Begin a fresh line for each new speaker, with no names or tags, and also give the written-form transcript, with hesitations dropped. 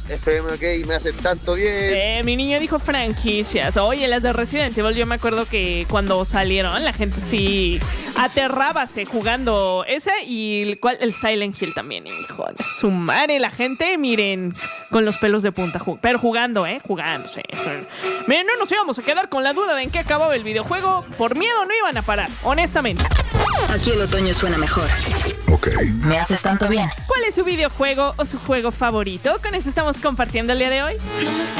FM, ok, me hacen tanto bien.
Mi niño dijo franquicias. Oye, las de Resident Evil, yo me acuerdo que cuando salieron, la gente sí aterrábase jugando ese y el Silent Hill también, hijo de su madre. La gente, miren, con los pelos de punta, pero jugando, jugando, sí. Miren, no nos íbamos a quedar con la duda de en qué acababa el videojuego. Por miedo no iban a parar, honestamente.
Aquí el otoño suena mejor.
Ok.
Me haces tanto bien.
¿Cuál es su videojuego o su juego favorito? Con eso estamos compartiendo el día de hoy.